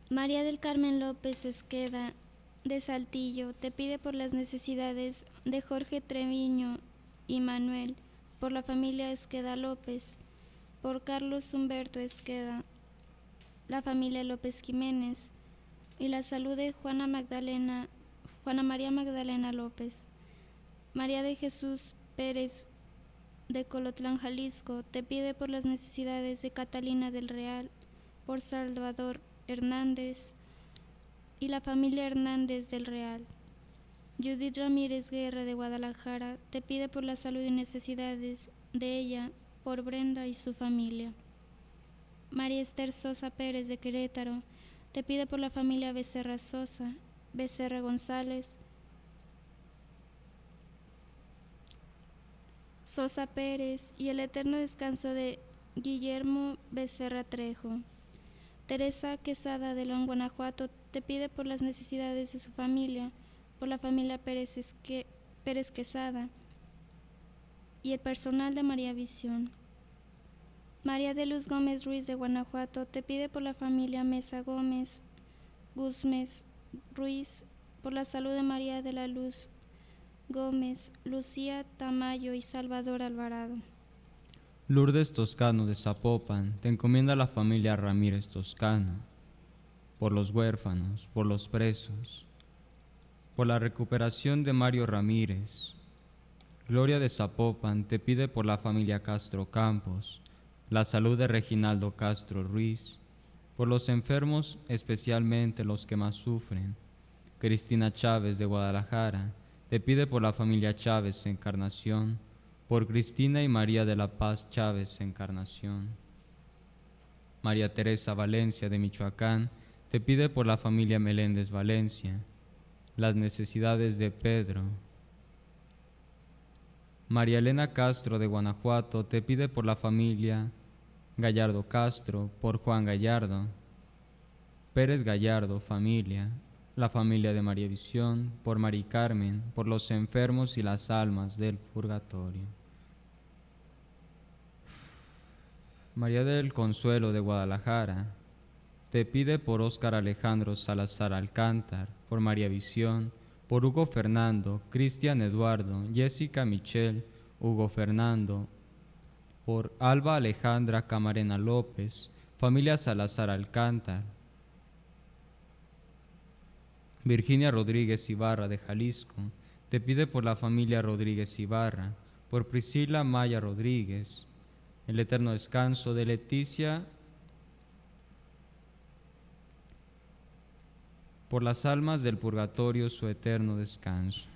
María del Carmen López Esqueda, de Saltillo, te pide por las necesidades de Jorge Treviño y Manuel, por la familia Esqueda López, por Carlos Humberto Esqueda, la familia López Jiménez, y la salud de Juana María Magdalena López. María de Jesús Pérez, de Colotlán, Jalisco, te pide por las necesidades de Catalina del Real, por Salvador Hernández y la familia Hernández del Real. Judith Ramírez Guerra, de Guadalajara, te pide por la salud y necesidades de ella, por Brenda y su familia. María Esther Sosa Pérez, de Querétaro, te pide por la familia Becerra Sosa, Becerra González, Sosa Pérez y el eterno descanso de Guillermo Becerra Trejo. Teresa Quesada, de León, Guanajuato, te pide por las necesidades de su familia, por la familia Pérez Quesada y el personal de María Visión. María de Luz Gómez Ruiz, de Guanajuato, te pide por la familia Mesa Gómez Guzmés Ruiz, por la salud de María de la Luz Gómez, Lucía Tamayo y Salvador Alvarado. Lourdes Toscano, de Zapopan, te encomienda la familia Ramírez Toscano, por los huérfanos, por los presos, por la recuperación de Mario Ramírez. Gloria de Zapopan te pide por la familia Castro Campos, la salud de Reginaldo Castro Ruiz, por los enfermos, especialmente los que más sufren. Cristina Chávez, de Guadalajara, te pide por la familia Chávez Encarnación, por Cristina y María de la Paz Chávez Encarnación. María Teresa Valencia, de Michoacán, te pide por la familia Meléndez Valencia, las necesidades de Pedro. María Elena Castro, de Guanajuato, te pide por la familia Gallardo Castro, por Juan Gallardo, Pérez Gallardo, familia, la familia de María Visión, por Mari Carmen, por los enfermos y las almas del purgatorio. María del Consuelo, de Guadalajara, te pide por Óscar Alejandro Salazar Alcántar, por María Visión, por Hugo Fernando, Cristian Eduardo, Jessica Michelle, Hugo Fernando, por Alba Alejandra Camarena López, familia Salazar Alcántar. Virginia Rodríguez Ibarra, de Jalisco, te pide por la familia Rodríguez Ibarra, por Priscila Maya Rodríguez, el eterno descanso de Leticia, por las almas del purgatorio su eterno descanso.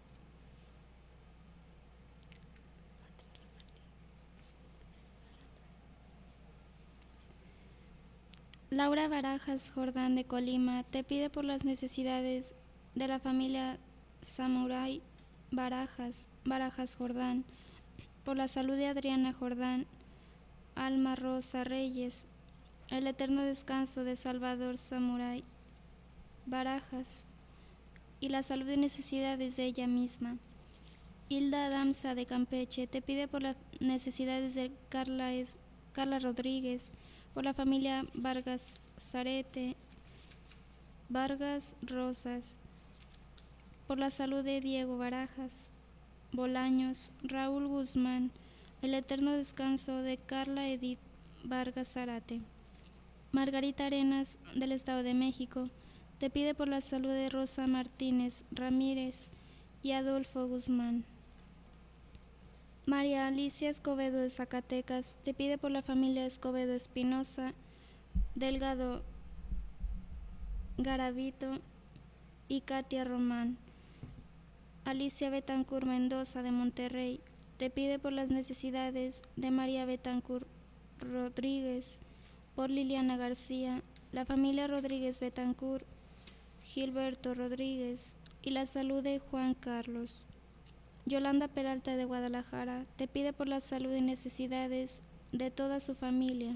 Laura Barajas Jordán, de Colima, te pide por las necesidades de la familia Samurai Barajas Jordán, por la salud de Adriana Jordán, Alma Rosa Reyes, el eterno descanso de Salvador Samurai Barajas y la salud y necesidades de ella misma. Hilda Damsa, de Campeche, te pide por las necesidades de Carla Rodríguez, por la familia Vargas Zarete, Vargas Rosas, por la salud de Diego Barajas Bolaños, Raúl Guzmán, el eterno descanso de Carla Edith Vargas Zarate. Margarita Arenas, del Estado de México, te pide por la salud de Rosa Martínez Ramírez y Adolfo Guzmán. María Alicia Escobedo, de Zacatecas, te pide por la familia Escobedo Espinosa, Delgado Garavito y Katia Román. Alicia Betancur Mendoza, de Monterrey, te pide por las necesidades de María Betancur Rodríguez, por Liliana García, la familia Rodríguez Betancur, Gilberto Rodríguez y la salud de Juan Carlos. Yolanda Peralta, de Guadalajara, te pide por la salud y necesidades de toda su familia.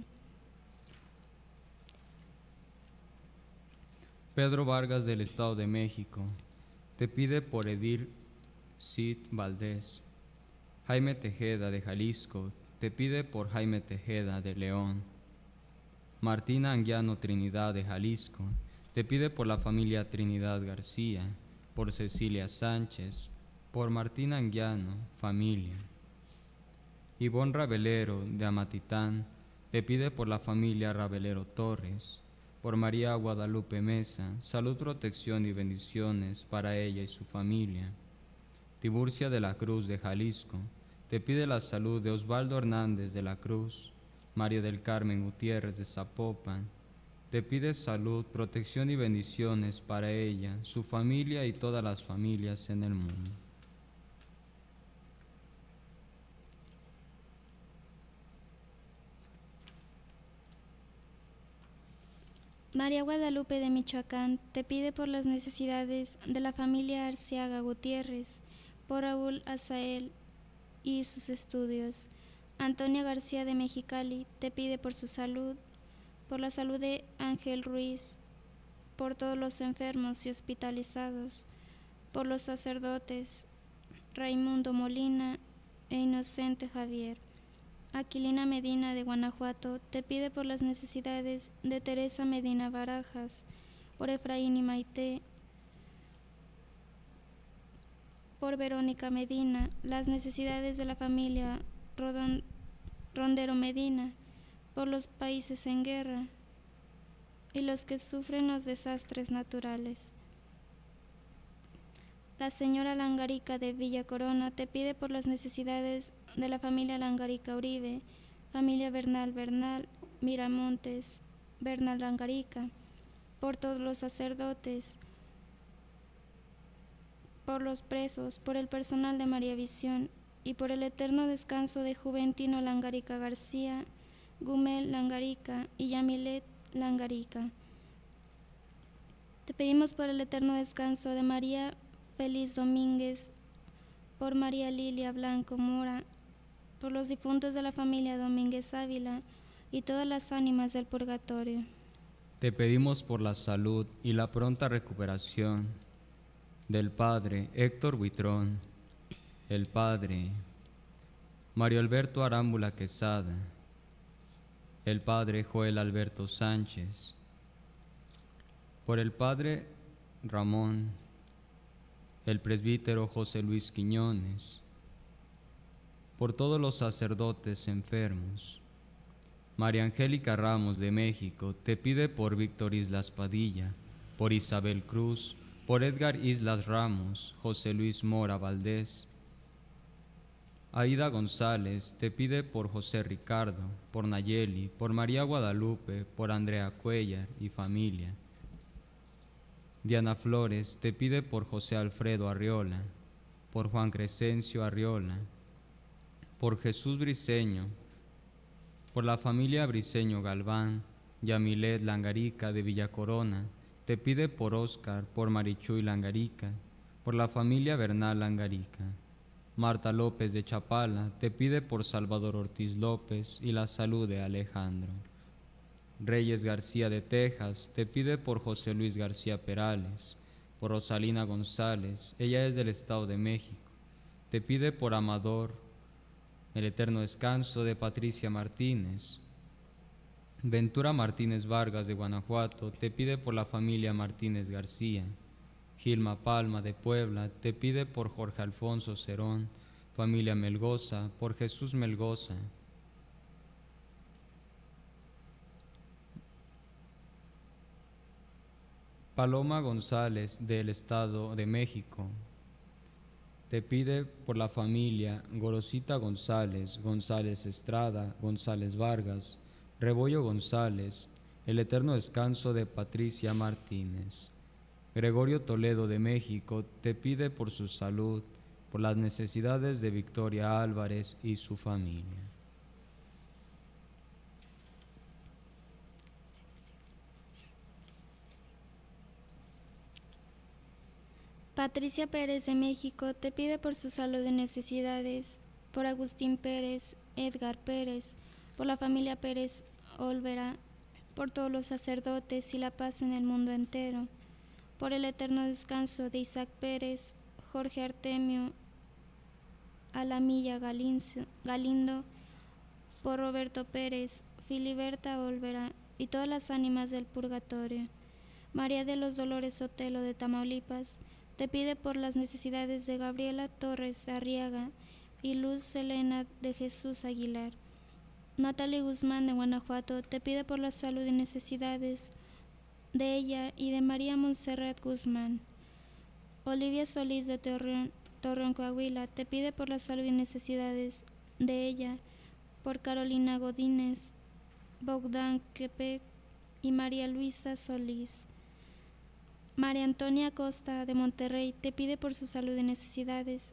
Pedro Vargas, del Estado de México, te pide por Edir Cid Valdés. Jaime Tejeda, de Jalisco, te pide por Jaime Tejeda, de León. Martina Anguiano Trinidad, de Jalisco, te pide por la familia Trinidad García, por Cecilia Sánchez, por Martín Anguiano, familia. Ivonne Rabelero de Amatitán, te pide por la familia Rabelero Torres, por María Guadalupe Mesa, salud, protección y bendiciones para ella y su familia. Tiburcia de la Cruz de Jalisco, te pide la salud de Osvaldo Hernández de la Cruz. María del Carmen Gutiérrez de Zapopan, te pide salud, protección y bendiciones para ella, su familia y todas las familias en el mundo. María Guadalupe de Michoacán te pide por las necesidades de la familia Arciaga Gutiérrez, por Raúl Azael y sus estudios. Antonia García de Mexicali te pide por su salud, por la salud de Ángel Ruiz, por todos los enfermos y hospitalizados, por los sacerdotes Raimundo Molina e Inocente Javier. Aquilina Medina de Guanajuato te pide por las necesidades de Teresa Medina Barajas, por Efraín y Maite, por Verónica Medina, las necesidades de la familia Rondero Medina, por los países en guerra y los que sufren los desastres naturales. La señora Langarica de Villa Corona te pide por las necesidades de la familia Langarica Uribe, familia Bernal Miramontes, Bernal Langarica, por todos los sacerdotes, por los presos, por el personal de María Visión y por el eterno descanso de Juventino Langarica García, Gumel Langarica y Yamilet Langarica. Te pedimos por el eterno descanso de María Feliz Domínguez, por María Lilia Blanco Mora, por los difuntos de la familia Domínguez Ávila y todas las ánimas del purgatorio. Te pedimos por la salud y la pronta recuperación del padre Héctor Buitrón, el padre Mario Alberto Arámbula Quesada, el padre Joel Alberto Sánchez, por el padre Ramón, el presbítero José Luis Quiñones, por todos los sacerdotes enfermos. María Angélica Ramos de México te pide por Víctor Islas Padilla, por Isabel Cruz, por Edgar Islas Ramos, José Luis Mora Valdés. Aida González te pide por José Ricardo, por Nayeli, por María Guadalupe, por Andrea Cuellar y familia. Diana Flores te pide por José Alfredo Arriola, por Juan Crescencio Arriola, por Jesús Briceño, por la familia Briceño Galván. Yamilet Langarica de Villa Corona te pide por Óscar, por Marichuy Langarica, por la familia Bernal Langarica. Marta López de Chapala te pide por Salvador Ortiz López y la salud de Alejandro. Reyes García de Texas te pide por José Luis García Perales, por Rosalina González, ella es del Estado de México. Te pide por Amador, el eterno descanso de Patricia Martínez. Ventura Martínez Vargas de Guanajuato te pide por la familia Martínez García. Gilma Palma de Puebla te pide por Jorge Alfonso Cerón, familia Melgoza, por Jesús Melgoza. Paloma González del Estado de México te pide por la familia Gorosita González, González Estrada, González Vargas, Rebollo González, el eterno descanso de Patricia Martínez. Gregorio Toledo de México te pide por su salud, por las necesidades de Victoria Álvarez y su familia. Patricia Pérez de México te pide por su salud y necesidades, por Agustín Pérez, Edgar Pérez, por la familia Pérez Olvera, por todos los sacerdotes y la paz en el mundo entero, por el eterno descanso de Isaac Pérez, Jorge Artemio Alamilla Galindo, por Roberto Pérez, Filiberta Olvera y todas las ánimas del purgatorio. María de los Dolores Sotelo de Tamaulipas, te pide por las necesidades de Gabriela Torres Arriaga y Luz Elena de Jesús Aguilar. Natalie Guzmán de Guanajuato te pide por la salud y necesidades de ella y de María Montserrat Guzmán. Olivia Solís de Torreón, Coahuila, te pide por la salud y necesidades de ella, por Carolina Godínez, Bogdan Quepec y María Luisa Solís. María Antonia Costa de Monterrey te pide por su salud y necesidades,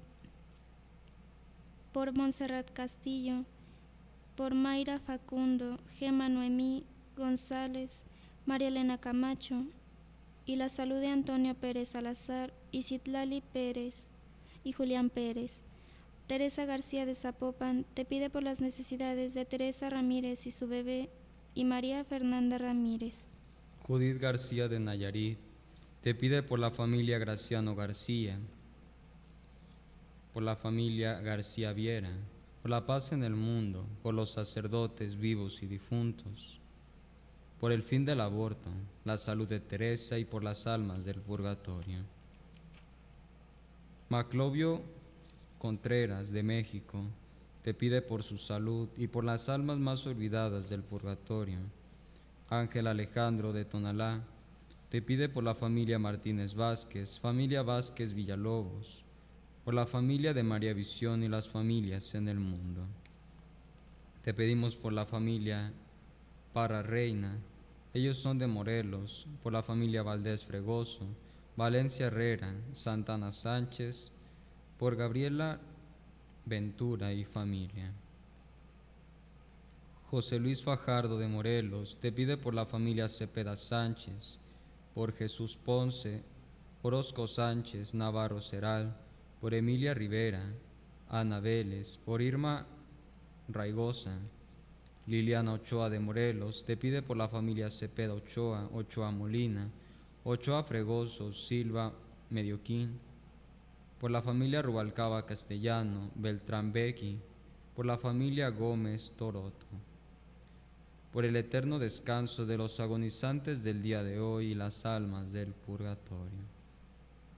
por Montserrat Castillo, por Mayra Facundo, Gema Noemí González, María Elena Camacho, y la salud de Antonio Pérez Salazar y Citlali Pérez y Julián Pérez. Teresa García de Zapopan te pide por las necesidades de Teresa Ramírez y su bebé y María Fernanda Ramírez. Judith García de Nayarit te pide por la familia Graciano García, por la familia García Viera, por la paz en el mundo, por los sacerdotes vivos y difuntos, por el fin del aborto, la salud de Teresa y por las almas del purgatorio. Maclovio Contreras de México te pide por su salud y por las almas más olvidadas del purgatorio. Ángel Alejandro de Tonalá te pide por la familia Martínez Vázquez, familia Vázquez Villalobos, por la familia de María Visión y las familias en el mundo. Te pedimos por la familia Parra Reina, ellos son de Morelos, por la familia Valdés Fregoso, Valencia Herrera, Santana Sánchez, por Gabriela Ventura y familia. José Luis Fajardo de Morelos te pide por la familia Cepeda Sánchez, por Jesús Ponce, por Osco Sánchez Navarro Ceral, por Emilia Rivera, Ana Vélez, por Irma Raigosa. Liliana Ochoa de Morelos te pide por la familia Cepeda Ochoa, Ochoa Molina, Ochoa Fregoso, Silva Medioquín, por la familia Rubalcaba Castellano, Beltrán Bequi, por la familia Gómez Toroto, por el eterno descanso de los agonizantes del día de hoy y las almas del purgatorio.